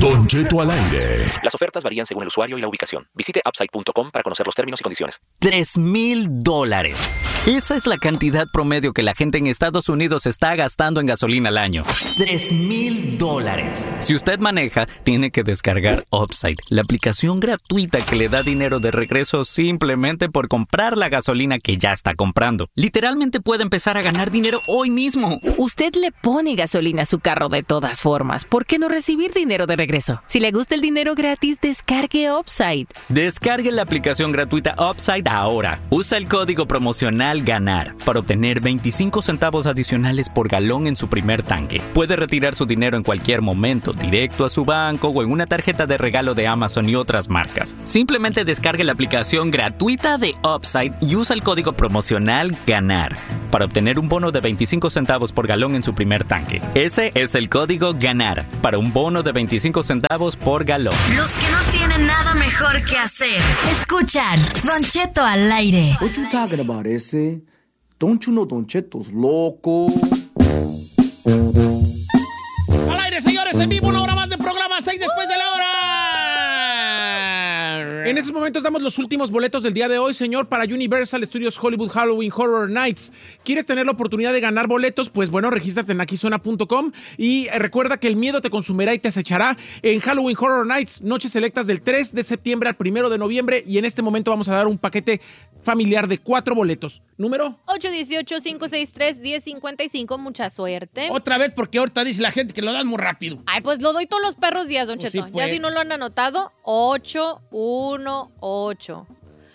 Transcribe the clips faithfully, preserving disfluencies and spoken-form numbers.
Don Cheto al aire. Las ofertas varían según el usuario y la ubicación. Visite upside punto com para conocer los términos y condiciones. Tres mil dólares. Esa es la cantidad promedio que la gente en Estados Unidos está gastando en gasolina al año. Tres mil dólares. Si usted maneja, tiene que descargar Upside, la aplicación gratuita que le da dinero de regreso simplemente por comprar la gasolina que ya está comprando. Literalmente puede empezar a ganar dinero hoy mismo. Usted le pone gasolina a su carro de todas formas. ¿Por qué no recibir dinero de regreso? Si le gusta el dinero gratis, descargue Upside. Descargue la aplicación gratuita Upside ahora. Usa el código promocional GANAR para obtener veinticinco centavos adicionales por galón en su primer tanque. Puede retirar su dinero en cualquier momento, directo a su banco o en una tarjeta de regalo de Amazon y otras marcas. Simplemente descargue la aplicación gratuita de Upside y usa el código promocional GANAR para obtener un bono de veinticinco centavos por galón en su primer tanque. Ese es el código GANAR para un bono de veinticinco centavos por galón. Los que no tienen nada mejor que hacer, escuchan Don Cheto al aire. What you talking about, ese? Don't you know Don Cheto's loco? Al aire, señores, en vivo, una hora más de programa, seis después de la hora. En estos momentos damos los últimos boletos del día de hoy, señor, para Universal Studios Hollywood Halloween Horror Nights. ¿Quieres tener la oportunidad de ganar boletos? Pues bueno, regístrate en aquí suena punto com y recuerda que el miedo te consumirá y te acechará en Halloween Horror Nights, noches selectas del tres de septiembre al primero de noviembre, y en este momento vamos a dar un paquete familiar de cuatro boletos. ¿Número? ocho uno ocho, cinco seis tres, uno cero cinco cinco. Mucha suerte. Otra vez, porque ahorita dice la gente que lo dan muy rápido. Ay, pues lo doy todos los perros días, Don Pues Cheto. sí, pues. Ya si no lo han anotado, ocho uno ocho,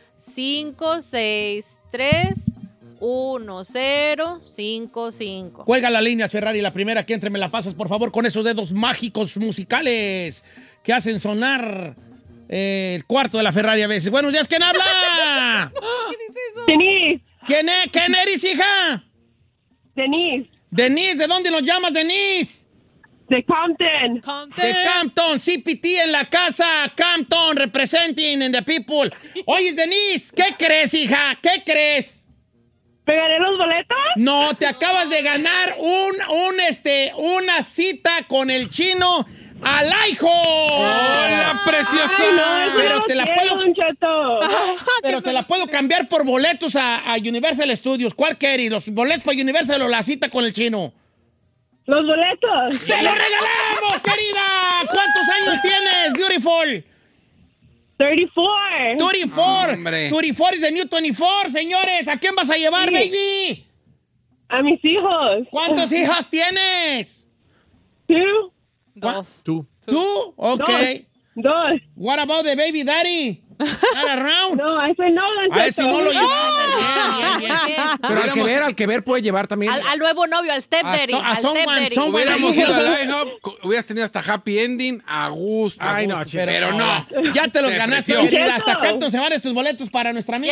cinco seis tres, uno cero cinco cinco. Cuelga las líneas, Ferrari, la primera que entre me la pasas, por favor, con esos dedos mágicos musicales que hacen sonar eh, el cuarto de la Ferrari a veces. Buenos días, ¿quién habla? ¿Qué dice eso? Denise. ¿Quién, es? ¿Quién eres, hija? Denise. Denise, ¿de dónde nos llamas, Denise? De Compton. Compton. De Campton, C P T en la casa, Campton, representing in the people. Oye, Denise, ¿qué crees, hija? ¿Qué crees? ¿Me gané los boletos? No, te acabas de ganar un, un, este, una cita con el chino Alaijo. ¡Hola, preciosa! Ay, no, eso Pero no te la quiero, puedo- Don Cheto. Pero te la puedo cambiar por boletos a, a Universal Studios. ¿Cuál quieres? ¿Los boletos para Universal o la cita con el chino? Los boletos. ¡Te lo regalamos, querida! ¿Cuántos años tienes, beautiful? treinta y cuatro. treinta y cuatro. Hombre. treinta y cuatro es de New veinticuatro, señores. ¿A quién vas a llevar, Sí. baby? A mis hijos. ¿Cuántos hijas tienes? Two. Dos. Tú. ¿Tú? Ok. Dos. Dos. What about the baby daddy? Not around. No, a ese no, Don A ese Cheto. no lo llevamos. Bien, bien, bien. Pero al que ver, al que ver puede llevar también. Al, al nuevo novio, al A stepdaddy. so- a al someone, stepdaddy. someone. Hubiéramos ido al Ay, IHOP, hubieras tenido hasta happy ending a gusto. a Ay, no, gusto, chico. pero no. Ya te los Te ganaste, ofreció. querida. ¿Eso? ¿Hasta cuánto se van estos boletos para nuestra amiga?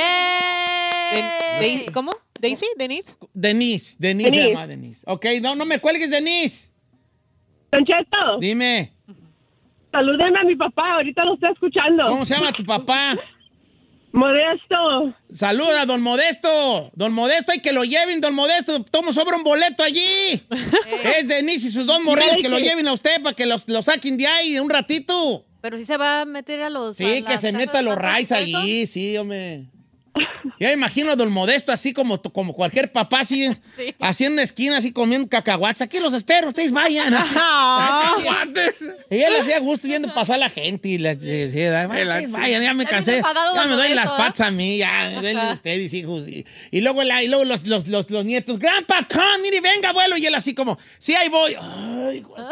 ¡Yay! Den- ¿Cómo? ¿Daisy? ¿Denise? Denise. Denise se Denise. llama Denise. Ok, no, no me cuelgues, Denise. Don Cheto, Dime, salúdeme a mi papá, ahorita lo está escuchando. ¿cómo se llama tu papá? Modesto. Saluda, don Modesto. Don Modesto, hay que lo lleven, don Modesto. Tomo sobre un boleto allí. Es Denise y sus dos morrillos que lo lleven a usted para que los, los saquen de ahí un ratito. Pero sí se va a meter a los. Sí, a que las se casas meta de los tantos rays pesos. allí, sí, hombre. Yo imagino a don Modesto así como, como cualquier papá, así, Sí. así en una esquina, así comiendo cacahuates. Aquí los espero, ustedes vayan. Así. Cacahuates. Y él hacía gusto viendo pasar a la gente y les decía, "Ay, Él ustedes así. vayan, ya me Está cansé, bien enfadado, ya don me doy las Modesto, ¿eh? patas a mí, ya, denle ustedes, hijos. Y, y luego, la- y luego los, los, los, los nietos, Grandpa, come, mire, venga, abuelo. Y él así como, sí, ahí voy. Ay, güey.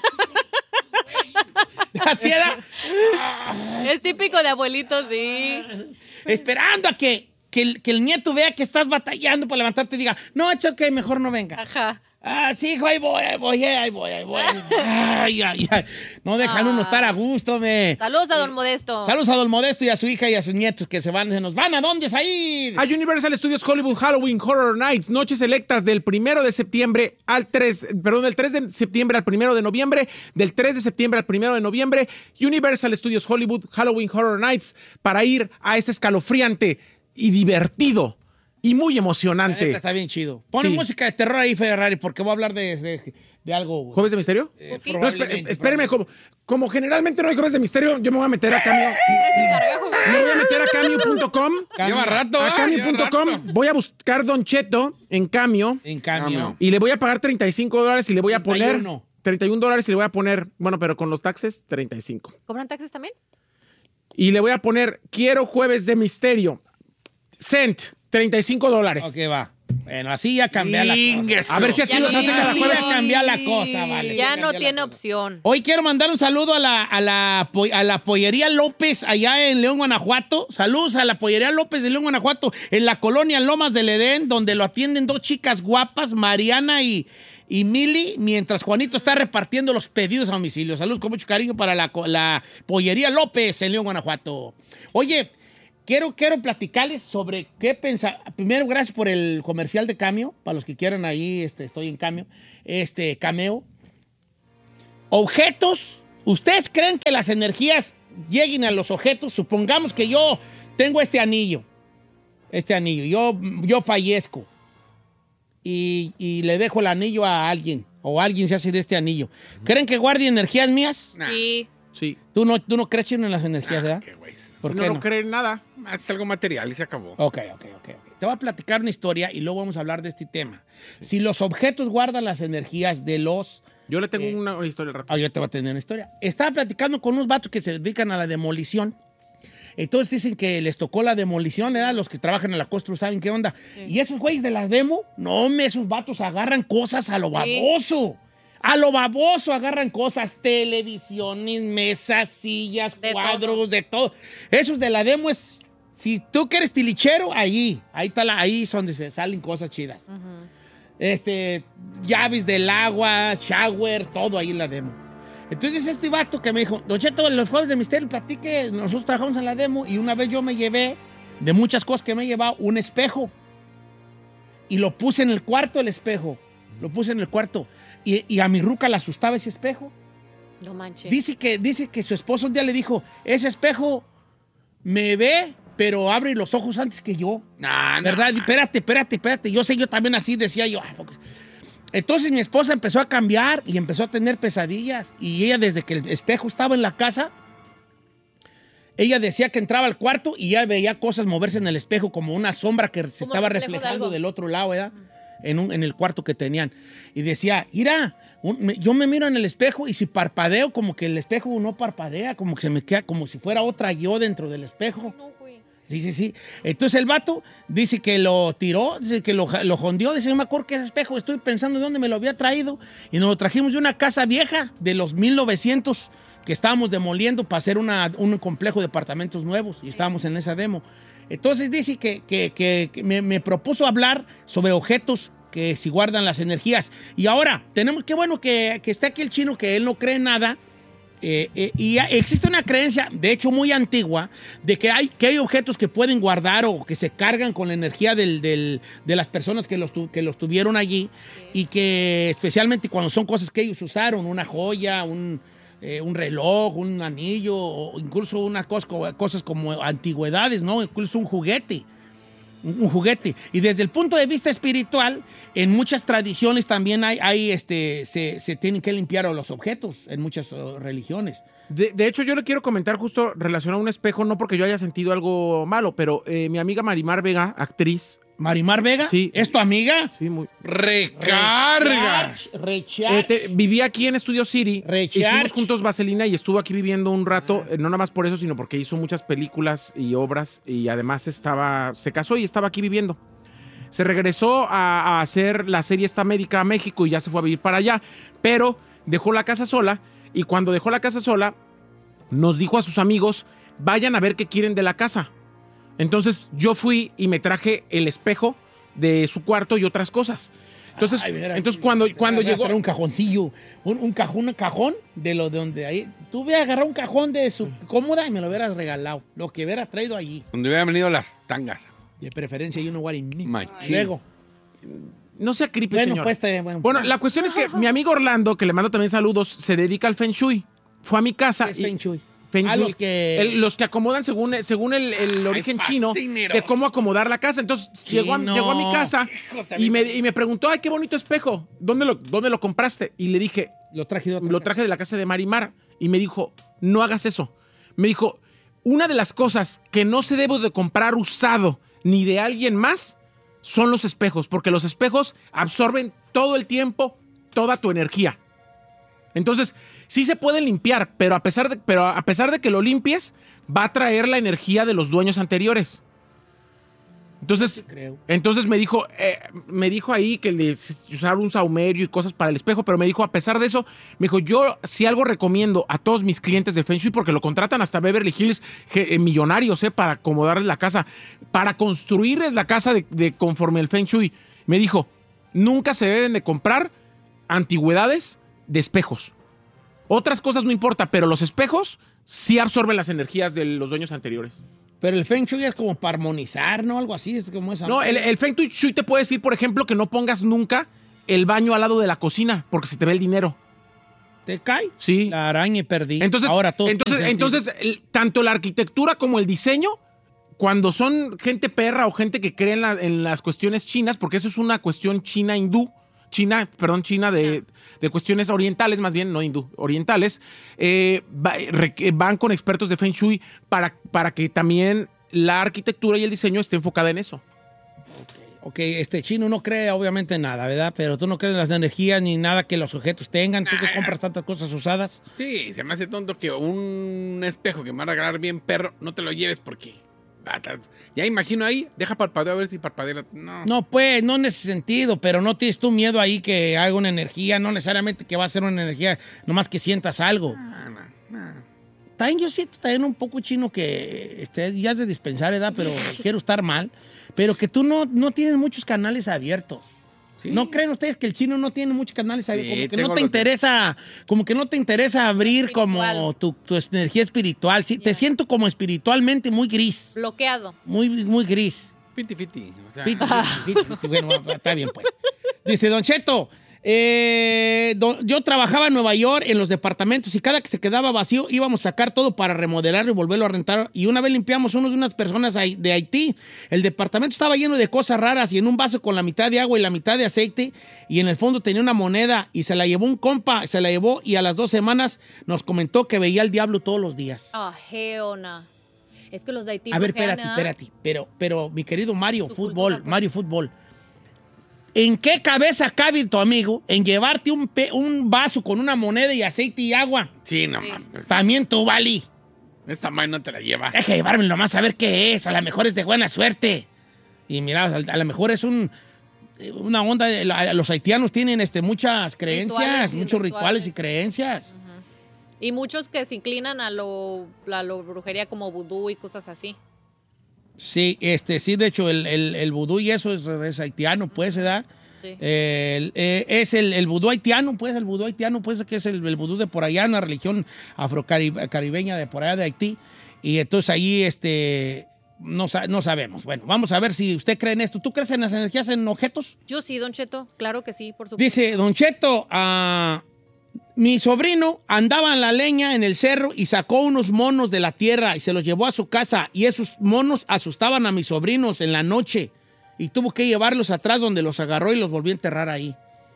Así era. Es típico de abuelitos, sí. Esperando a que, que, el, que el nieto vea que estás batallando para levantarte y diga, no, es ok, mejor no venga. Ajá. Ah, sí, hijo, ahí voy, ahí voy, eh, ahí voy, ahí voy. Ay, ay, ay. No dejan Ah. uno estar a gusto, me. Saludos a don Modesto. Saludos a don Modesto y a su hija y a sus nietos que se van, se nos van. ¿A dónde es ahí? A Universal Studios Hollywood Halloween Horror Nights, noches selectas del primero de septiembre al tres, perdón, del tres de septiembre al primero de noviembre, del tres de septiembre al primero de noviembre, Universal Studios Hollywood Halloween Horror Nights, para ir a ese escalofriante y divertido y muy La emocionante. neta está bien chido. Pon Sí. música de terror ahí, Ferrari, porque voy a hablar de, de de algo. ¿Jueves de misterio? Eh, No, probablemente, espé- espéreme, como, como generalmente no hay jueves de misterio, yo me voy a meter a Cameo. Me voy a meter a cameo punto com. Lleva rato, A ah, cameo lleva punto com. rato. Voy a buscar Don Cheto en Cameo. En cambio. Y le voy a pagar treinta y cinco dólares y le voy a poner... treinta y uno. treinta y uno dólares y le voy a poner... Bueno, pero con los taxes, treinta y cinco. ¿Cobran taxes también? Y le voy a poner, quiero jueves de misterio. Cent, treinta y cinco dólares. Ok, va. Bueno, así ya cambia la cosa. A ver si así Ya los no hace tiene cada Así jueves. ya cambia la cosa, vale. Ya sí no cambia tiene la cosa. opción. Hoy quiero mandar un saludo a la, a la, po- a la pollería López allá en León, Guanajuato. Saludos a la pollería López de León, Guanajuato, en la colonia Lomas del Edén, donde lo atienden dos chicas guapas, Mariana y, y Mili, mientras Juanito está repartiendo los pedidos a domicilio. Saludos con mucho cariño para la, co- la pollería López en León, Guanajuato. Oye, quiero, quiero platicarles sobre qué pensar. Primero, gracias por el comercial de Cameo. Para los que quieran ahí, este, estoy en Cameo. Este, Cameo. Objetos. ¿Ustedes creen que las energías lleguen a los objetos? Supongamos que yo tengo este anillo. Este anillo. Yo, yo fallezco. Y, y le dejo el anillo a alguien. O alguien se hace de este anillo. ¿Creen que guarde energías mías? Sí. Sí. ¿Tú no, tú no crees chino, en las energías, ¿verdad? Qué güey. ¿Por no, qué no no? creen nada. Es algo material y se acabó. Ok, ok, ok. ok. Te voy a platicar una historia y luego vamos a hablar de este tema. Si los objetos guardan las energías de los... Yo le tengo Eh. una historia al rato. Ah, yo te voy a tener una historia. Estaba platicando con unos vatos que se dedican a la demolición. Entonces dicen que les tocó la demolición, ¿verdad? Los que trabajan en la constru saben qué onda. Y esos güeyes de las demo, no, me, esos vatos agarran cosas a lo baboso. A lo baboso agarran cosas, televisiones, mesas, sillas, De cuadros, todo. de todo. Esos de la demo es, si tú que eres tilichero, ahí, ahí está la, ahí es donde se salen cosas chidas. Este, llaves del agua, showers, todo ahí en la demo. Entonces este vato que me dijo, Don Cheto, en los jueves de misterio, platique, nosotros trabajamos en la demo y una vez yo me llevé, de muchas cosas que me he llevado, un espejo. Y lo puse en el cuarto, el espejo. Lo puse en el cuarto. Y, y a mi ruca le asustaba ese espejo. No manches. Dice que, dice que su esposo un día le dijo, ese espejo me ve, pero abre los ojos antes que yo. Nah, ¿Verdad? Espérate, espérate, espérate. Yo sé, yo también así decía yo. "Ay, porque-". Entonces mi esposa empezó a cambiar y empezó a tener pesadillas. Y ella, desde que el espejo estaba en la casa, ella decía que entraba al cuarto y ya veía cosas moverse en el espejo, como una sombra que se Como estaba reflejo de reflejando algo. del otro lado, ¿verdad? En, un- en el cuarto que tenían. Y decía, mira, un- me- yo me miro en el espejo y si parpadeo, como que el espejo no parpadea, como que se me queda como si fuera otra yo dentro del espejo. Sí, sí, sí. Entonces el vato dice que lo tiró, dice que lo, ja- lo jondeó, dice, yo me acuerdo que ese espejo, estoy pensando de dónde me lo había traído. Y nos lo trajimos de una casa vieja de los mil novecientos que estábamos demoliendo para hacer una- un complejo de apartamentos nuevos y estábamos en esa demo. Entonces dice que, que- que- que me, me propuso hablar sobre objetos que si guardan las energías. Y ahora, tenemos, qué bueno que, que está aquí el chino, que él no cree en nada. Eh, eh, y ya existe una creencia, de hecho muy antigua, de que hay, que hay objetos que pueden guardar o que se cargan con la energía del- del- de las personas que los, tu- que los tuvieron allí y que especialmente cuando son cosas que ellos usaron, una joya, un, eh, un reloj, un anillo o incluso unas cosas, co- cosas como antigüedades, ¿no? Incluso un juguete. Un un juguete. Y desde el punto de vista espiritual, en muchas tradiciones también hay, hay este, se, se tienen que limpiar los objetos en muchas uh, religiones. De, de hecho, yo le quiero comentar justo relacionado a un espejo, no porque yo haya sentido algo malo, pero eh, mi amiga Marimar Vega, actriz. ¿Marimar Vega? Sí. ¿Es tu amiga? Sí, muy. ¡Recarga! Recharge. Eh, te- vivía aquí en Studio City. Recharge. Hicimos juntos Vaselina y estuvo aquí viviendo un rato, eh, no nada más por eso, sino porque hizo muchas películas y obras y además estaba, se casó y estaba aquí viviendo. Se regresó a, a hacer la serie esta médica a México y ya se fue a vivir para allá, pero dejó la casa sola y cuando dejó la casa sola nos dijo a sus amigos, vayan a ver qué quieren de la casa. Entonces yo fui y me traje el espejo de su cuarto y otras cosas. Entonces, Ay, mira, entonces cuando, cuando voy a llegó... traer un cajoncillo, un, un cajón, un cajón de lo de donde ahí. Tú hubieras agarrado un cajón de su cómoda y me lo hubieras regalado. Lo que hubieras traído allí. Donde hubieran venido las tangas. De preferencia, you know what I mean. Machín. Luego. No sea creepy, Bueno, señor. pues, te- bueno. Bueno, la cuestión es que mi amigo Orlando, que le mando también saludos, se dedica al Feng Shui. Fue a mi casa. ¿Qué es y- Feng Shui? Feng Ah, Shui. los que- El- los que acomodan según, según el, el origen chino fascineros. de cómo acomodar la casa. Entonces llegó a, Chino. llegó a mi casa Hijos de y mi- me, y me preguntó, ay, qué bonito espejo. ¿Dónde lo, dónde lo compraste? Y le dije, Lo traje de otra lo casa. traje de la casa de Marimar. Y me dijo, no hagas eso. Me dijo, una de las cosas que no se debe de comprar usado ni de alguien más son los espejos, porque los espejos absorben todo el tiempo toda tu energía. Entonces, sí se pueden limpiar, pero a pesar de, pero a pesar de que lo limpies, va a traer la energía de los dueños anteriores. Entonces, creo. entonces me dijo, eh, me dijo ahí que le usar un saumerio y cosas para el espejo, pero me dijo, a pesar de eso, me dijo, yo si algo recomiendo a todos mis clientes de Feng Shui, porque lo contratan hasta Beverly Hills, je- eh, millonarios, eh, para acomodarles la casa, para construirles la casa de, de conforme el Feng Shui. Me dijo, nunca se deben de comprar antigüedades de espejos. Otras cosas no importa, pero los espejos sí absorben las energías de los dueños anteriores. Pero el Feng Shui es como para armonizar, ¿no? Algo así, es como esa. No, el, el Feng Shui te puede decir, por ejemplo, que no pongas nunca el baño al lado de la cocina, porque se te ve el dinero. ¿Te cae? Sí. La araña y perdí. Entonces, Ahora todo entonces, tiene sentido. entonces el- tanto la arquitectura como el diseño, cuando son gente perra o gente que cree en, la- en las cuestiones chinas, porque eso es una cuestión china hindú, China, perdón, China de, de cuestiones orientales, más bien, no hindú, orientales, eh, va- re- van con expertos de Feng Shui para, para que también la arquitectura y el diseño esté enfocada en eso. Ok, este chino no cree obviamente en nada, ¿verdad? Pero tú no crees en las energías ni nada que los objetos tengan. Tú que compras tantas cosas usadas. Sí, se me hace tonto que un espejo que me va a regalar bien perro, no te lo lleves porque... Ya imagino ahí, deja parpadeo a ver si parpadea. No. No, pues, no en ese sentido, pero no tienes tú miedo ahí que haga una energía, no necesariamente que va a ser una energía, nomás que sientas algo. No, no, no. También yo siento también un poco chino que este, ya es de dispensar, ¿verdad? Pero quiero estar mal. Pero que tú no, no tienes muchos canales abiertos. Sí. ¿No creen ustedes que el chino no tiene muchos canales Sí, abiertos? Como que tengo no te los- interesa, como que no te interesa abrir Espiritual. como tu, tu energía espiritual. Sí, te Ya. siento como espiritualmente muy gris. Bloqueado. Muy, muy gris. Fiti, fiti. O sea, Piti, piti, piti, piti. Bueno, está bien, pues. Dice, Don Cheto, eh, don- yo trabajaba en Nueva York en los departamentos y cada que se quedaba vacío íbamos a sacar todo para remodelarlo y volverlo a rentar. Y una vez limpiamos uno de unas personas ahí- de Haití. El departamento estaba lleno de cosas raras y en un vaso con la mitad de agua y la mitad de aceite y en el fondo tenía una moneda y se la llevó un compa, se la llevó y a las dos semanas nos comentó que veía al diablo todos los días. Ah, geona. Es que los de Haití A ver, bloquean, espérate, ¿ah? espérate. Pero, pero, mi querido Mario Tu Fútbol, cultura, pues. Mario Fútbol, ¿en qué cabeza cabe tu amigo en llevarte un, pe- un vaso con una moneda y aceite y agua? sí, no Sí. mames. También tú, Vali. Esta madre no te la llevas. Deja de llevármelo nomás a ver qué es. A lo mejor es de buena suerte. Y mira, a a lo mejor es un una onda. De, la- los haitianos tienen este, muchas creencias, Rituales y muchos rituales rituales. y creencias. Y muchos que se inclinan a lo, a lo brujería como vudú y cosas así. Sí, este, sí, de hecho, el, el, el vudú y eso es, es haitiano, pues, ¿verdad? Sí. Eh, el- eh, es el, el vudú haitiano, pues, el vudú haitiano, pues, que es el, el vudú de por allá, una religión afrocaribeña de por allá de Haití. Y entonces ahí, este, no, sa- no sabemos. Bueno, vamos a ver si usted cree en esto. ¿Tú crees en las energías en objetos? Yo sí, Don Cheto, claro que sí, por supuesto. Dice, Don Cheto, ah, mi sobrino andaba en la leña en el cerro y sacó unos monos de la tierra y se los llevó a su casa y esos monos asustaban a mis sobrinos en la noche y tuvo que llevarlos atrás donde los agarró y los volvió a enterrar ahí.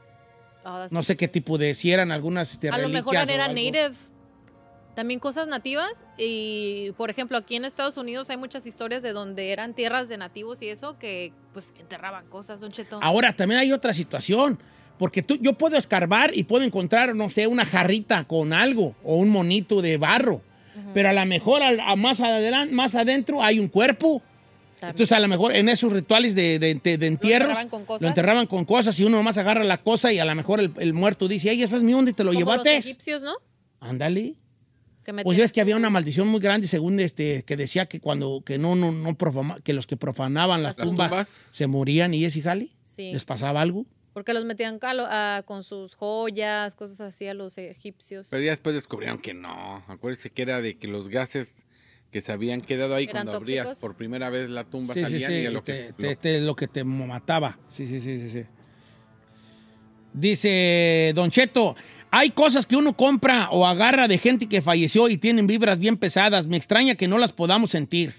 Ah, sí. No sé qué tipo de, si eran algunas este, A lo mejor reliquias o era algo. native. También cosas nativas. Y, por ejemplo, aquí en Estados Unidos hay muchas historias de donde eran tierras de nativos y eso que, pues, enterraban cosas, Don Cheto. Ahora, también hay otra situación, porque tú, yo puedo escarbar y puedo encontrar, no sé, una jarrita con algo o un monito de barro, pero a lo mejor al- a más, adelante, más adentro hay un cuerpo. También. Entonces, a lo mejor en esos rituales de, de, de- de entierros, enterraban con cosas. lo enterraban con cosas y uno nomás agarra la cosa y a lo mejor el, el muerto dice, ay, eso es mío, ¿dónde te lo Como llevaste? los egipcios, ¿no? Ándale. Que metían Pues ya es que su- había una maldición muy grande, según este, que decía que cuando, que no, no, no profama- que los que profanaban las, Las tumbas, tumbas. se morían y ese jali, Sí, les pasaba algo. porque los metían calo- ah, con sus joyas, cosas así a los egipcios. Pero ya después descubrieron que no. Acuérdense que era de que los gases que se habían quedado ahí ¿Eran cuando abrías tóxicos? por primera vez la tumba Sí, sí, salían sí, y a lo te- que... te- lo- te- lo que te mataba. Sí, sí, sí, sí, sí. Dice Don Cheto, hay cosas que uno compra o agarra de gente que falleció y tienen vibras bien pesadas. Me extraña que no las podamos sentir.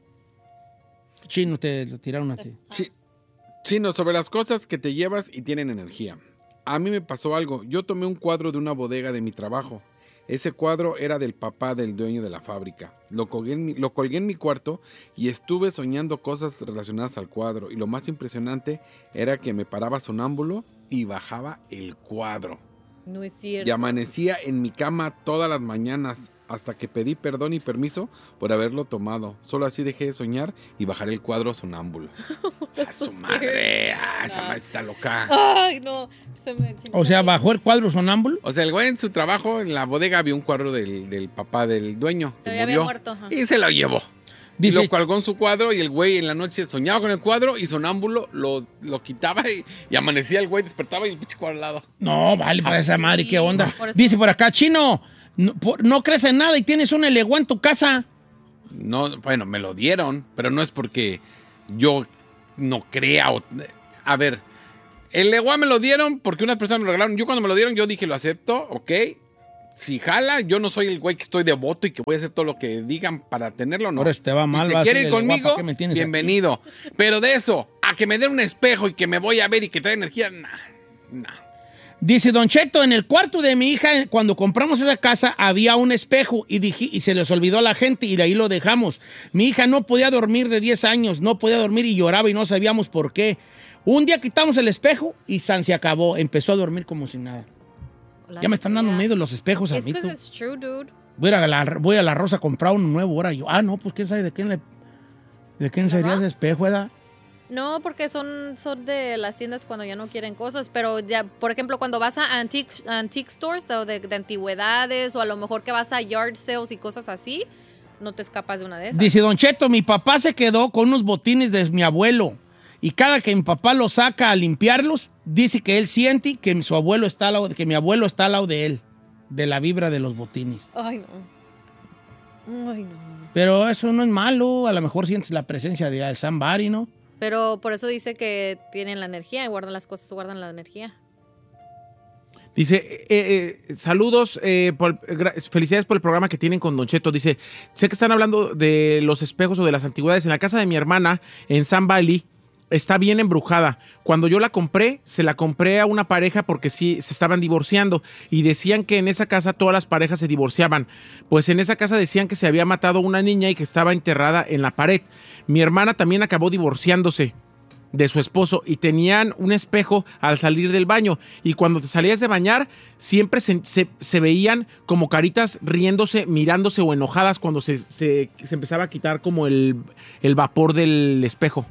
Chino, te lo tiraron a ti. Chi- Chino, sobre las cosas que te llevas y tienen energía. A mí me pasó algo. Yo tomé un cuadro de una bodega de mi trabajo. Ese cuadro era del papá del dueño de la fábrica. Lo colgué, en mi, lo colgué en mi cuarto y estuve soñando cosas relacionadas al cuadro. Y lo más impresionante era que me paraba sonámbulo y bajaba el cuadro. No es cierto. Y amanecía en mi cama todas las mañanas hasta que pedí perdón y permiso por haberlo tomado. Solo así dejé de soñar y bajaré el cuadro sonámbulo. ¡A su madre! ¡Ah, esa madre está loca! Ay, no. Se me O sea, bajó el cuadro sonámbulo. O sea, el güey en su trabajo, en la bodega, vio un cuadro del, del papá del dueño que Se había murió muerto, ajá. y se lo llevó. Dice- Y lo colgó en su cuadro y el güey en la noche soñaba con el cuadro y sonámbulo lo, lo quitaba y, y amanecía el güey, despertaba y el pinche cuadro al lado. No, vale, pues esa madre, ¿qué onda? Por eso- Dice por acá, Chino, no, por- no crees en nada y tienes un eleguá en tu casa. No, bueno, me lo dieron, pero no es porque yo no crea o... A ver, el legua me lo dieron porque unas personas me lo regalaron. Yo cuando me lo dieron, yo dije, lo acepto, ok. Si jala, yo no soy el güey que estoy devoto y que voy a hacer todo lo que digan para tenerlo, no. Ahora te va mal, si vas se a quiere ir ser el legua, conmigo, ¿para qué me tienes bienvenido. Pero de eso, a que me den un espejo y que me voy a ver y que trae energía, nah, nah. Dice Don Cheto, en el cuarto de mi hija, cuando compramos esa casa, había un espejo y, dije, y se les olvidó a la gente y de ahí lo dejamos. Mi hija no podía dormir de diez años, no podía dormir y lloraba y no sabíamos por qué. Un día quitamos el espejo y San se acabó, empezó a dormir como si nada. La Ya me están dando neta. miedo los espejos a It's mí. because tú. it's true, dude. Voy a, la, voy a la Rosa a comprar uno nuevo ahora. Yo, ah, no, pues quién sabe de quién le, de quién ¿La sería Ross? ese espejo, ¿verdad? No, porque son, son de las tiendas cuando ya no quieren cosas, pero ya, por ejemplo, cuando vas a antique, antique stores o de, de antigüedades o a lo mejor que vas a yard sales y cosas así, no te escapas de una de esas. Dice Don Cheto, mi papá se quedó con unos botines de mi abuelo y cada que mi papá los saca a limpiarlos, dice que él siente que su abuelo está al lado, que mi abuelo está al lado de él, de la vibra de los botines. Ay, no. Ay, no. Pero eso no es malo, a lo mejor sientes la presencia de somebody, ¿no? Pero por eso dice que tienen la energía y guardan las cosas, guardan la energía. Dice, eh, eh, saludos, eh, por- gra- felicidades por el programa que tienen con Don Cheto. Dice, sé que están hablando de los espejos o de las antigüedades. En la casa de mi hermana, en Sun Valley, está bien embrujada. Cuando yo la compré, se la compré a una pareja porque sí, se estaban divorciando. Y decían que en esa casa todas las parejas se divorciaban. Pues en esa casa decían que se había matado una niña y que estaba enterrada en la pared. Mi hermana también acabó divorciándose de su esposo y tenían un espejo al salir del baño y cuando te salías de bañar siempre se, se- se veían como caritas riéndose, mirándose o enojadas cuando se, se- se empezaba a quitar como el, el vapor del espejo.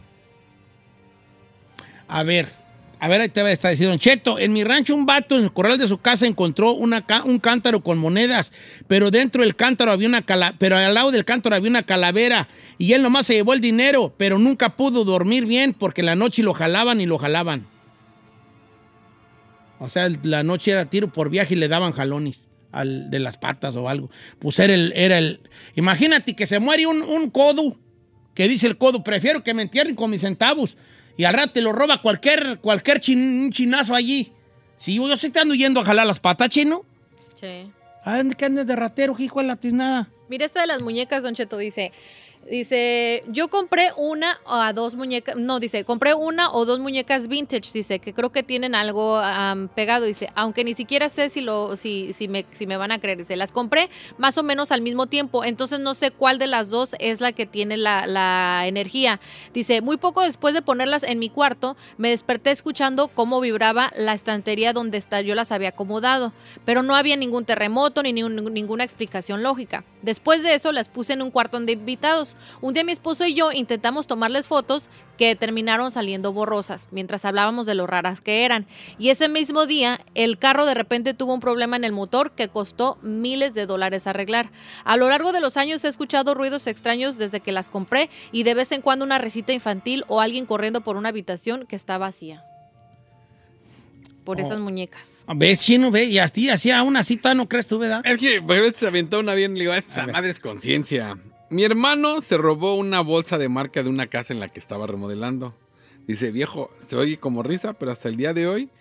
A ver, a ver, ahí te va a estar diciendo, Don Cheto, en mi rancho un vato en el corral de su casa encontró una ca- un cántaro con monedas, pero dentro del cántaro había una cala pero al lado del cántaro había una calavera y él nomás se llevó el dinero, pero nunca pudo dormir bien porque la noche lo jalaban y lo jalaban. O sea, el- la noche era tiro por viaje y le daban jalones al, de las patas o algo. Pues era el, era el... Imagínate que se muere un, un codo, que dice el codo, prefiero que me entierren con mis centavos. Y al rato te lo roba cualquier, cualquier chin, un chinazo allí. Si yo, yo sí te ando yendo a jalar las patas, chino. Sí. Ah, ¿qué andas de ratero, hijo de la tiznada? Mira esta de las muñecas, Don Cheto, dice, dice, yo compré una o dos muñecas, no, dice, compré una o dos muñecas vintage, dice, que creo que tienen algo am, pegado, dice, aunque ni siquiera sé si lo, si, si me, si me van a creer, dice, las compré más o menos al mismo tiempo, entonces no sé cuál de las dos es la que tiene la, la energía. Dice, muy poco después de ponerlas en mi cuarto, me desperté escuchando cómo vibraba la estantería donde está, yo las había acomodado, pero no había ningún terremoto ni ningún- ninguna explicación lógica. Después de eso las puse en un cuarto de invitados. Un día mi esposo y yo intentamos tomarles fotos que terminaron saliendo borrosas mientras hablábamos de lo raras que eran. Y ese mismo día el carro de repente tuvo un problema en el motor que costó miles de dólares arreglar. A lo largo de los años he escuchado ruidos extraños desde que las compré y de vez en cuando una risita infantil o alguien corriendo por una habitación que está vacía. Por Oh. esas muñecas. ¿Ves, chino? ¿Ves? Y así, así aún así, ¿tú no crees tú, verdad? Es que, pero este se aventó una bien, le digo, esa madre es conciencia. Mi hermano se robó una bolsa de marca de una casa en la que estaba remodelando. Dice, viejo, se oye como risa, pero hasta el día de hoy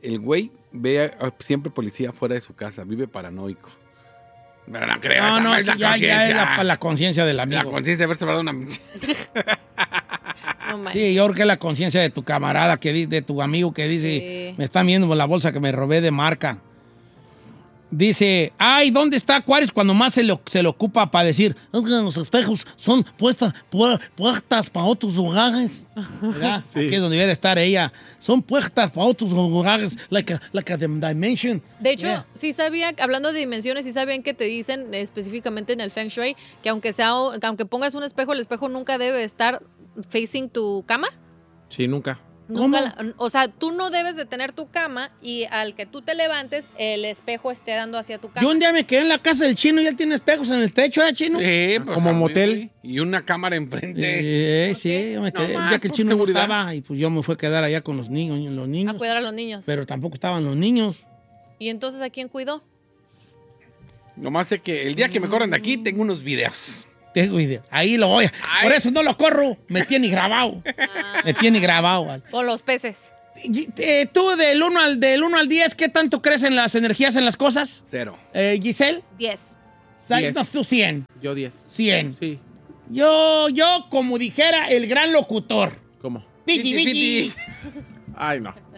El güey ve a, a siempre policía fuera de su casa, vive paranoico. Pero no creo, No, esa no, es la sí, ya, ya es conciencia. la, la conciencia del amigo. La conciencia de haberse hablado una... No manches. Sí, yo creo que es la conciencia de tu camarada, que di- de tu amigo que dice, Sí. me están viendo la bolsa que me robé de marca. Dice, ay, ¿dónde está Acuarios cuando más se le, se le ocupa para decir, es que los espejos son puestas, pu- puertas para otros lugares? ¿Verdad? Sí. Aquí es donde debería estar ella. Son puertas para otros lugares, like a, like a dimension. De hecho, Yeah. sí sabía, hablando de dimensiones, sí sabían que te dicen específicamente en el Feng Shui que aunque sea, que aunque pongas un espejo, el espejo nunca debe estar facing tu cama. Sí, nunca. Nunca la- o sea, tú no debes de tener tu cama y al que tú te levantes, el espejo esté dando hacia tu cama. Yo un día me quedé en la casa del chino y él tiene espejos en el techo, ¿eh, chino? Sí, pues, Como a ver, motel. güey. Y una cámara enfrente. Eh, sí, yo me quedé. No, el ma, día que el por chino no seguridad. estaba, y pues yo me fui a quedar allá con los niños, los A niños. cuidar a los niños. Pero tampoco estaban los niños. ¿Y entonces a quién cuidó? Nomás sé que el día que me corran de aquí tengo unos videos. Tengo idea. Ahí lo voy. a- Ay. Por eso no lo corro. Me tiene grabado. Me tiene grabado. vale. Con los peces. Y- eh, tú, del uno al, del uno al diez, ¿qué tanto crecen las energías en las cosas? Cero. Eh, Giselle, diez. Diez. no, tú cien. Yo diez. cien. Sí. Yo, yo, como dijera el gran locutor. ¿Cómo? Piti, Piti, piti. Ay, no.